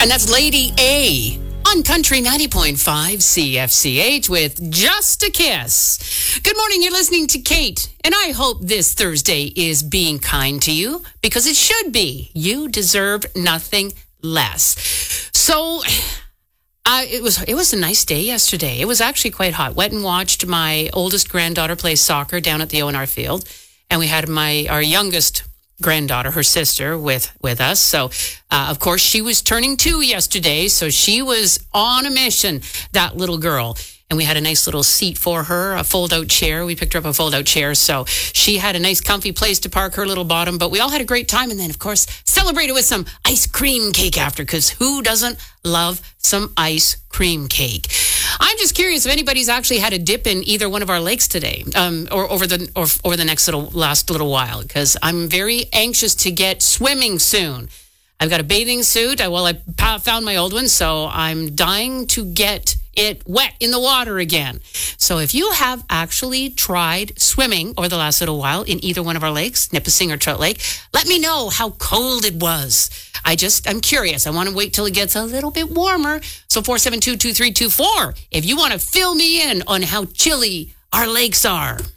And that's Lady A on Country 90.5 CFCH with Just a Kiss. Good morning, you're listening to Kate, and I hope this Thursday is being kind to you because it should be. You deserve nothing less. So, it was a nice day yesterday. It was actually quite hot. Went and watched my oldest granddaughter play soccer down at the ONR field, and we had our youngest granddaughter, her sister, with us. So, of course, she was turning 2 yesterday, so she was on a mission, that little girl. And we had a nice little seat for her, a fold-out chair. We picked her up a fold-out chair, so she had a nice, comfy place to park her little bottom. But we all had a great time, and then, of course, celebrated with some ice cream cake after, because who doesn't love some ice cream cake? I'm just curious if anybody's actually had a dip in either one of our lakes today, or over the next last little while, because I'm very anxious to get swimming soon. I've got a bathing suit. I found my old one, so I'm dying to get it wet in the water again. So if you have actually tried swimming over the last little while in either one of our lakes, Nipissing or Trout Lake, let me know how cold it was. I'm curious. I want to wait till it gets a little bit warmer. So 472-2324, if you want to fill me in on how chilly our lakes are.